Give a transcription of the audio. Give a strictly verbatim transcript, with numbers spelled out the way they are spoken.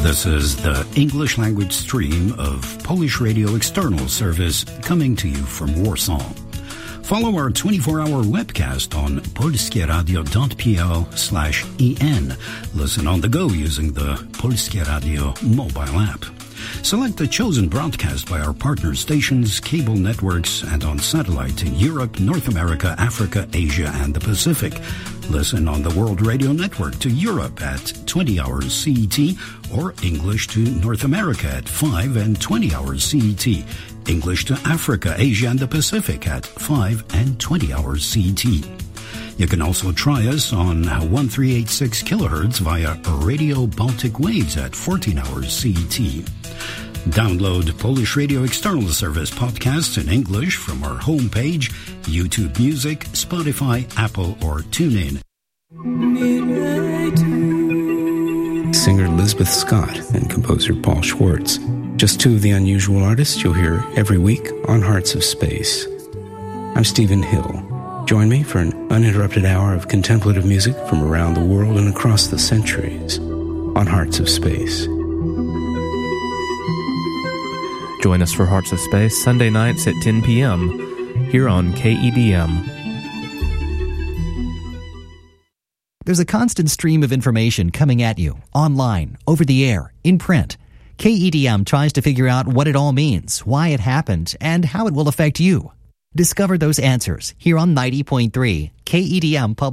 This is the English language stream of Polish Radio External Service coming to you from Warsaw. Follow our twenty-four hour webcast on polskieradio.pl slash en. Listen on the go using the Polskie Radio mobile app. Select the chosen broadcast by our partner stations, cable networks, and on satellite in Europe, North America, Africa, Asia, and the Pacific. Listen on the World Radio Network to Europe at twenty hours C E T or English to North America at five and twenty hours C E T. English to Africa, Asia, and the Pacific at five and twenty hours C E T. You can also try us on thirteen eighty-six kilohertz via Radio Baltic Waves at fourteen hours C E T. Download Polish Radio External Service podcasts in English from our homepage, YouTube Music, Spotify, Apple, or TuneIn. Singer Elizabeth Scott and composer Paul Schwartz. Just two of the unusual artists you'll hear every week on Hearts of Space. I'm Stephen Hill. Join me for an uninterrupted hour of contemplative music from around the world and across the centuries on Hearts of Space. Join us for Hearts of Space Sunday nights at ten p.m. here on K E D M. There's a constant stream of information coming at you, online, over the air, in print. K E D M tries to figure out what it all means, why it happened, and how it will affect you. Discover those answers here on ninety point three K E D M Public